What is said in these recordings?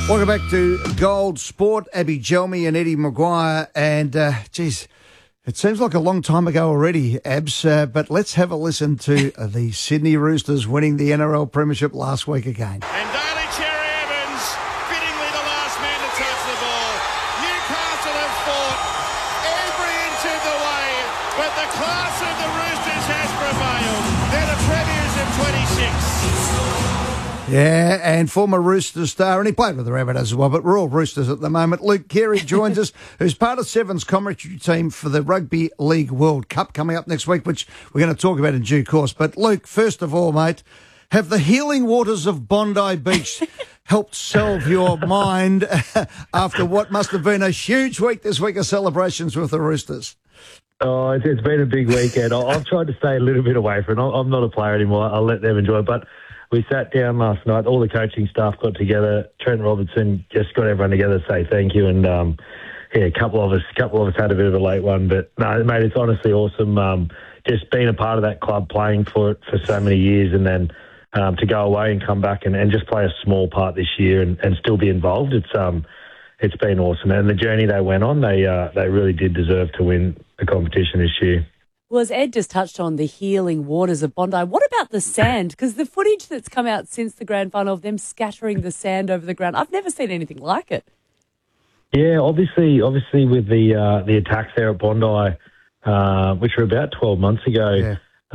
Welcome back to Gold Sport. Abby Gelmy and Eddie Maguire. And, geez, it seems like a long time ago already, Abs, but let's have a listen to the Sydney Roosters winning the NRL Premiership last week again. And Daly Cherry Evans, fittingly the last man to touch the ball. Newcastle have fought every inch of the way, but the class of the Roosters has prevailed. They're the premiers of 26. Yeah, and former Roosters star, and he played with the Rabbitohs as well, but we're all Roosters at the moment. Luke Keary joins us, who's part of Seven's commentary team for the Rugby League World Cup coming up next week, which we're going to talk about in due course. But Luke, first of all, mate, have the healing waters of Bondi Beach helped salve your mind after what must have been a huge week this week of celebrations with the Roosters? Oh, it's been a big weekend. I've tried to stay a little bit away from it. I'm not a player anymore. I'll let them enjoy it. But we sat down last night. All the coaching staff got together. Trent Robertson just got everyone together to say thank you. And a couple of us had a bit of a late one. But no, mate, it's honestly awesome. Just being a part of that club, playing for it for so many years, and then to go away and come back and just play a small part this year and still be involved. It's been awesome. And the journey they went on, they really did deserve to win the competition this year. Well, as Ed just touched on the healing waters of Bondi, what about the sand? Because the footage that's come out since the grand final of them scattering the sand over the ground, I've never seen anything like it. Yeah, obviously with the attacks there at Bondi, which were about 12 months ago, Yeah.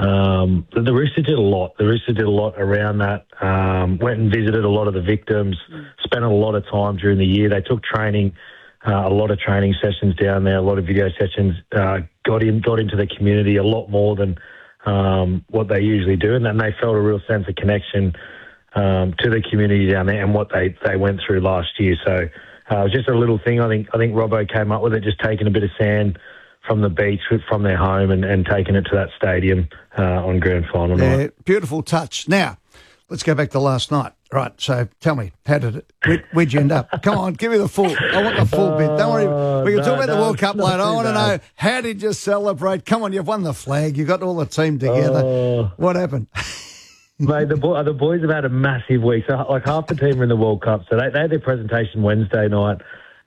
The Roosters did a lot. The Roosters did a lot around that, went and visited a lot of the victims, spent a lot of time during the year. They took training, a lot of training sessions down there, a lot of video sessions, got into the community a lot more than what they usually do, and then they felt a real sense of connection to the community down there and what they went through last year. So it was just a little thing. I think Robbo came up with it, just taking a bit of sand from the beach, from their home, and taking it to that stadium on grand final night. Beautiful touch. Now, let's go back to last night. Right, so tell me, how did it? Where'd you end up? Come on, give me the full. I want the full bit. Don't worry, we can talk about the World Cup later. I want to know, how did you celebrate? Come on, you've won the flag. You got all the team together. What happened? Mate, the boys have had a massive week. So, like, half the team are in the World Cup. So they had their presentation Wednesday night,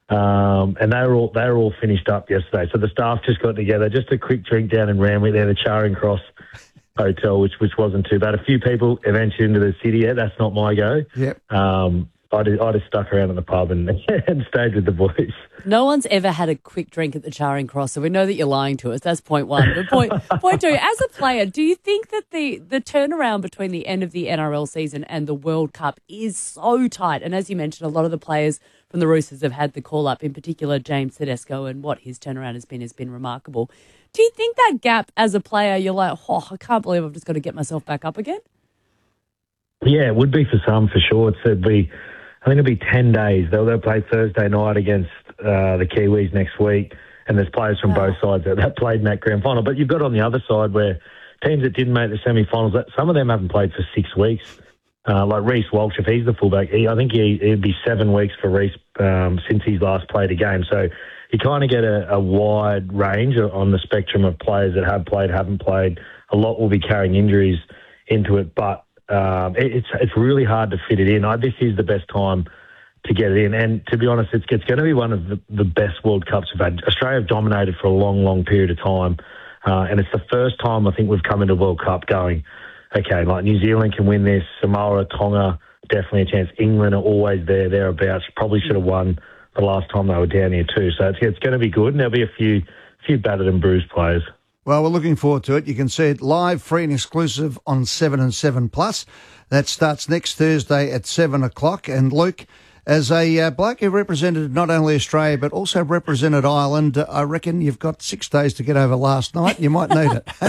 and they were all finished up yesterday. So the staff just got together, just a quick drink down in Randwick there, the Charing Cross Hotel, which wasn't too bad. A few people eventually into the city. Yeah, that's not my go. Yep. I just stuck around at the pub and stayed with the boys. No one's ever had a quick drink at the Charing Cross, so we know that you're lying to us. That's point one. But point two, as a player, do you think that the turnaround between the end of the NRL season and the World Cup is so tight? And as you mentioned, a lot of the players from the Roosters have had the call-up, in particular James Tedesco, and what his turnaround has been remarkable. Do you think that gap as a player, you're like, I can't believe I've just got to get myself back up again? Yeah, it would be for some, for sure. I think it'll be 10 days. They'll play Thursday night against the Kiwis next week, and there's players from both sides that played in that grand final. But you've got on the other side where teams that didn't make the semi-finals, some of them haven't played for 6 weeks. Like Reece Walsh, if he's the fullback, I think it'd be 7 weeks for Reece since he's last played a game. So you kind of get a wide range on the spectrum of players that have played, haven't played. A lot will be carrying injuries into it, but it's really hard to fit it in. This is the best time to get it in. And to be honest, it's going to be one of the best World Cups we've had. Australia have dominated for a long, long period of time. And it's the first time I think we've come into World Cup going, okay, like New Zealand can win this, Samoa, Tonga, definitely a chance. England are always thereabouts. Probably should have won the last time they were down here too. So it's going to be good, and there'll be a few battered and bruised players. Well, we're looking forward to it. You can see it live, free and exclusive on 7 and 7 Plus. That starts next Thursday at 7 o'clock. And Luke, as a bloke who represented not only Australia but also represented Ireland, I reckon you've got 6 days to get over last night. You might need it.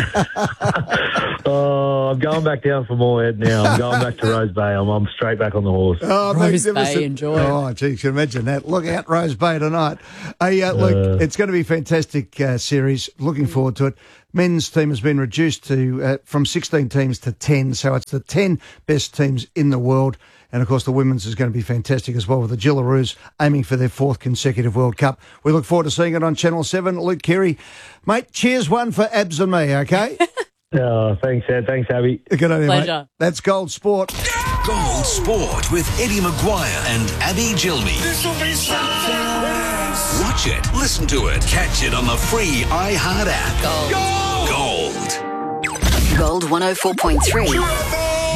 I'm going back down for more, Ed, now. I'm going back to Rose Bay. I'm straight back on the horse. Oh, Rose Bay, enjoy. Oh, gee, you can imagine that. Look out, Rose Bay tonight. Hey, look, it's going to be a fantastic series. Looking forward to it. Men's team has been reduced to from 16 teams to 10, so it's the 10 best teams in the world. And, of course, the women's is going to be fantastic as well, with the Gillaroos aiming for their 4th consecutive World Cup. We look forward to seeing it on Channel 7. Luke Keary, mate, cheers one for Abs and me, okay? Thanks, Ed. Thanks, Abby. Good on you, Pleasure. mate. That's Gold Sport. Gold Sport with Eddie Maguire and Abby Gilney. Watch it, listen to it, catch it on the free iHeart app. Gold. Gold 104.3.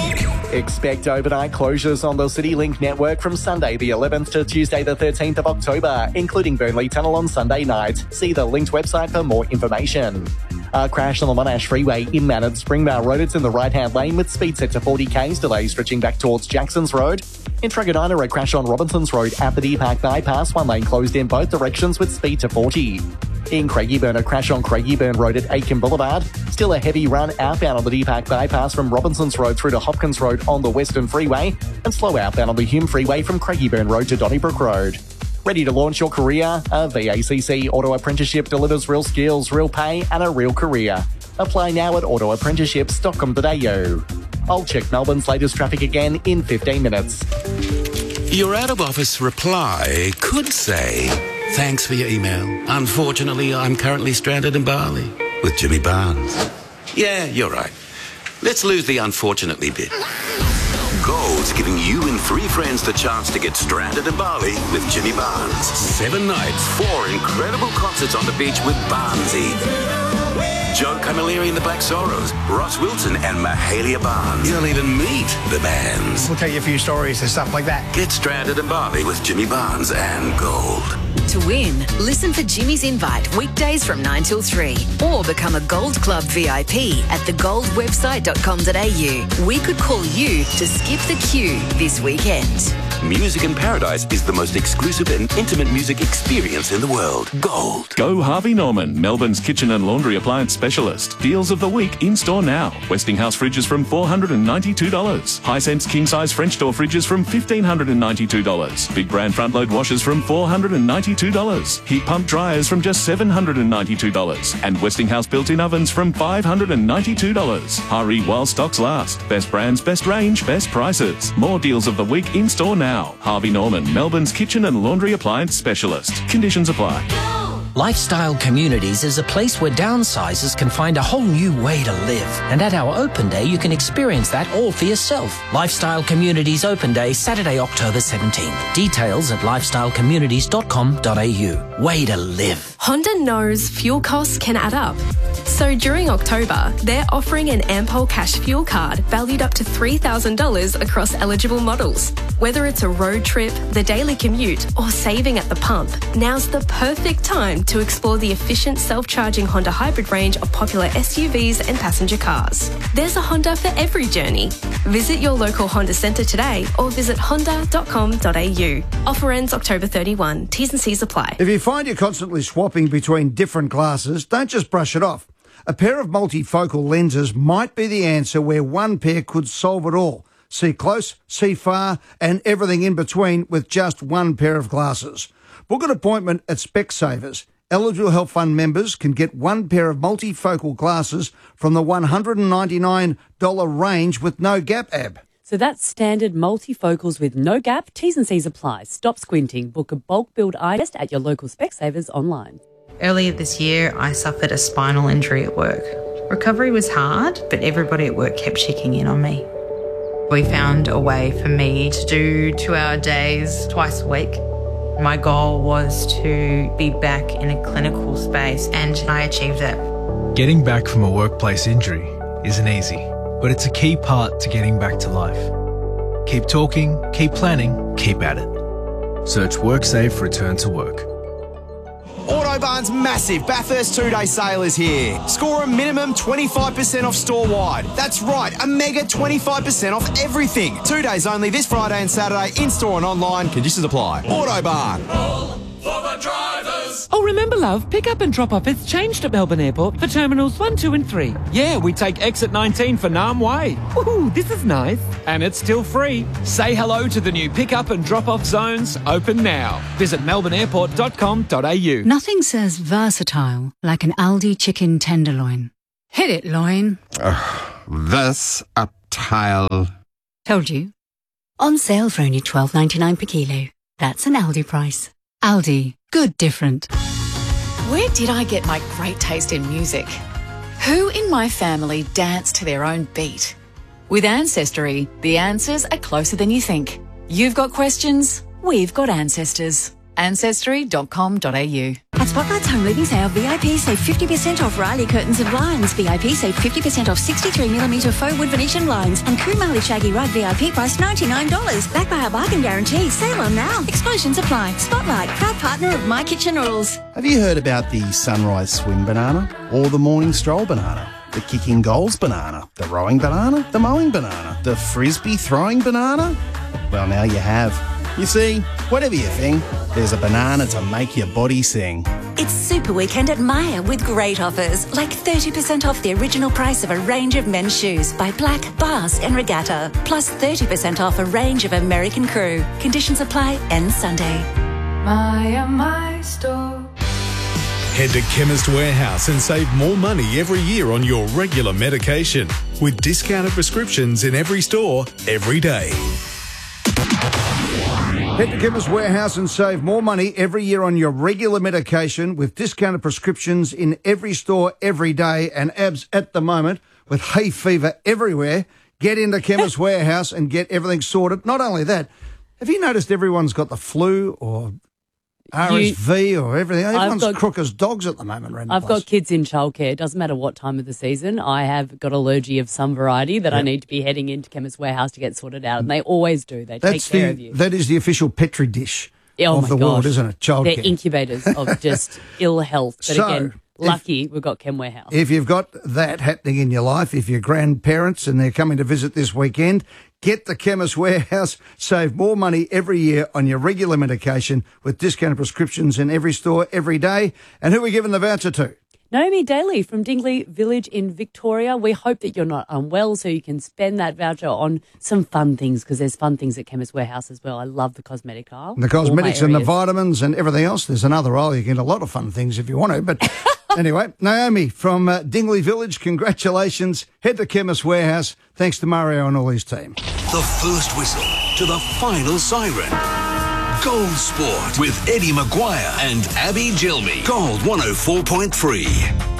Expect overnight closures on the CityLink network from Sunday the 11th to Tuesday the 13th of October, including Burnley Tunnel on Sunday night. See the linked website for more information. A crash on the Monash Freeway in Manad Springvale Road. It's in the right-hand lane with speed set to 40 k's. Delays stretching back towards Jackson's Road. In Truganina, a crash on Robinson's Road at the Deer Park bypass. One lane closed in both directions with speed to 40. In Craigieburn, a crash on Craigieburn Road at Aiken Boulevard. Still a heavy run outbound on the Deer Park bypass from Robinson's Road through to Hopkins Road on the Western Freeway. And slow outbound on the Hume Freeway from Craigieburn Road to Donnybrook Road. Ready to launch your career? A VACC Auto Apprenticeship delivers real skills, real pay and a real career. Apply now at autoapprenticeships.com.au. I'll check Melbourne's latest traffic again in 15 minutes. Your out-of-office reply could say, thanks for your email. Unfortunately, I'm currently stranded in Bali with Jimmy Barnes. Yeah, you're right. Let's lose the unfortunately bit. Gold's giving you and 3 friends the chance to get stranded in Bali with Jimmy Barnes. 7 nights, 4 incredible concerts on the beach with Barnesy. Joe Camilleri and the Black Sorrows, Ross Wilson and Mahalia Barnes. You'll even meet the bands. We'll tell you a few stories and stuff like that. Get stranded in Bali with Jimmy Barnes and Gold. To win, listen for Jimmy's Invite weekdays from 9 till 3 or become a Gold Club VIP at thegoldwebsite.com.au. We could call you to skip the queue this weekend. Music in Paradise is the most exclusive and intimate music experience in the world. Gold. Go Harvey Norman, Melbourne's kitchen and laundry appliance specialist. Deals of the week in store now. Westinghouse fridges from $492. Hisense king-size French door fridges from $1,592. Big brand front load washers from $492. Heat pump dryers from just $792. And Westinghouse built-in ovens from $592. Hurry while stocks last. Best brands, best range, best prices. More deals of the week in store now. Harvey Norman, Melbourne's kitchen and laundry appliance specialist. Conditions apply. Lifestyle Communities is a place where downsizers can find a whole new way to live. And at our open day, you can experience that all for yourself. Lifestyle Communities Open Day, Saturday, October 17th. Details at lifestylecommunities.com.au. Way to live. Honda knows fuel costs can add up. So during October, they're offering an Ampol Cash fuel card valued up to $3,000 across eligible models. Whether it's a road trip, the daily commute, or saving at the pump, now's the perfect time to explore the efficient self-charging Honda hybrid range of popular SUVs and passenger cars. There's a Honda for every journey. Visit your local Honda centre today or visit honda.com.au. Offer ends October 31. T's and C's apply. If you find you're constantly swapping between different glasses, don't just brush it off. A pair of multifocal lenses might be the answer where one pair could solve it all. See close, see far, and everything in between with just one pair of glasses. Book an appointment at Specsavers. Eligible Health Fund members can get one pair of multifocal glasses from the $199 range with no gap app. So that's standard multifocals with no gap. T's and C's apply. Stop squinting. Book a bulk build eye test at your local Specsavers online. Earlier this year, I suffered a spinal injury at work. Recovery was hard, but everybody at work kept checking in on me. We found a way for me to do 2-hour days twice a week. My goal was to be back in a clinical space, and I achieved that. Getting back from a workplace injury isn't easy, but it's a key part to getting back to life. Keep talking, keep planning, keep at it. Search WorkSafe Return to Work. Autobarn's massive Bathurst 2-day sale is here. Score a minimum 25% off store-wide. That's right, a mega 25% off everything. 2 days only this Friday and Saturday, in-store and online. Conditions apply. Autobarn. For the drivers. Oh, remember, love, pick up and drop off has changed at Melbourne Airport for Terminals 1, 2 and 3. Yeah, we take exit 19 for Nam Way. Woohoo, this is nice. And it's still free. Say hello to the new pick up and drop off zones, open now. Visit melbourneairport.com.au. Nothing says versatile like an Aldi chicken tenderloin. Hit it, loin. Versatile. Told you. On sale for only $12.99 per kilo. That's an Aldi price. Aldi. Good different. Where did I get my great taste in music? Who in my family danced to their own beat? With Ancestry, the answers are closer than you think. You've got questions, we've got ancestors. Ancestry.com.au. At Spotlight's Home Living Sale, VIP save 50% off Riley Curtains and Blinds. VIP save 50% off 63mm faux wood Venetian blinds. And Kumali Shaggy Rug VIP price $99. Backed by our bargain guarantee. Sale on now. Exclusions apply. Spotlight, proud partner of My Kitchen Rules. Have you heard about the sunrise swim banana? Or the morning stroll banana? The kicking goals banana? The rowing banana? The mowing banana? The frisbee throwing banana? Well, now you have. You see, whatever you think, there's a banana to make your body sing. It's Super Weekend at Myer with great offers, like 30% off the original price of a range of men's shoes by Black, Basque and Regatta, plus 30% off a range of American Crew. Conditions apply, ends Sunday. My store. Head to Chemist Warehouse and save more money every year on your regular medication with discounted prescriptions in every store, every day. Head to Chemist Warehouse and save more money every year on your regular medication with discounted prescriptions in every store every day. And Abs, at the moment, with hay fever everywhere, get into Chemist Warehouse and get everything sorted. Not only that, have you noticed everyone's got the flu or RSV or everything? Everyone's crook as dogs at the moment. I've got kids in childcare. It doesn't matter what time of the season. I have got allergy of some variety that I need to be heading into Chemist Warehouse to get sorted out, and they always do. They take care of you. That is the official Petri dish of the world, isn't it? Childcare. They're incubators of just ill health. But again, lucky we've got Chem Warehouse. If you've got that happening in your life, if you're grandparents and they're coming to visit this weekend, get the Chemist Warehouse. Save more money every year on your regular medication with discounted prescriptions in every store every day. And who are we giving the voucher to? Naomi Daly from Dingley Village in Victoria. We hope that you're not unwell so you can spend that voucher on some fun things, because there's fun things at Chemist Warehouse as well. I love the cosmetic aisle. The cosmetics and the vitamins and everything else. There's another aisle. You can get a lot of fun things if you want to. But anyway, Naomi from Dingley Village, congratulations. Head to Chemist Warehouse. Thanks to Mario and all his team. The first whistle to the final siren. Gold Sport with Eddie Maguire and Abby Gilmy. Gold 104.3.